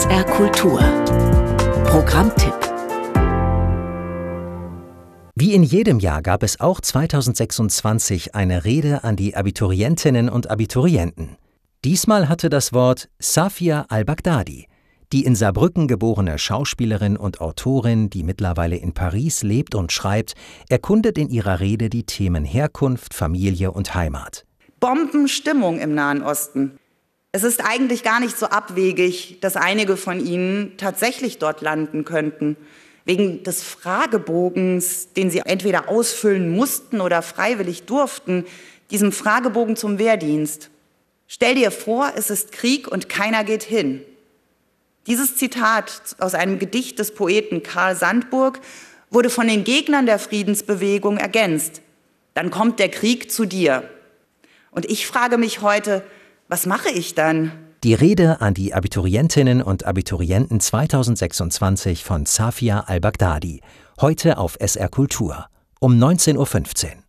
SR Kultur Programmtipp. Wie in jedem Jahr gab es auch 2026 eine Rede an die Abiturientinnen und Abiturienten. Diesmal hatte das Wort Safia al-Baghdadi. Die in Saarbrücken geborene Schauspielerin und Autorin, die mittlerweile in Paris lebt und schreibt, erkundet in ihrer Rede die Themen Herkunft, Familie und Heimat. Bombenstimmung im Nahen Osten. Es ist eigentlich gar nicht so abwegig, dass einige von Ihnen tatsächlich dort landen könnten. Wegen des Fragebogens, den Sie entweder ausfüllen mussten oder freiwillig durften, diesem Fragebogen zum Wehrdienst. Stell dir vor, es ist Krieg und keiner geht hin. Dieses Zitat aus einem Gedicht des Poeten Karl Sandburg wurde von den Gegnern der Friedensbewegung ergänzt. Dann kommt der Krieg zu dir. Und ich frage mich heute, was mache ich dann? Die Rede an die Abiturientinnen und Abiturienten 2026 von Safia al-Baghdadi. Heute auf SR Kultur um 19:15 Uhr.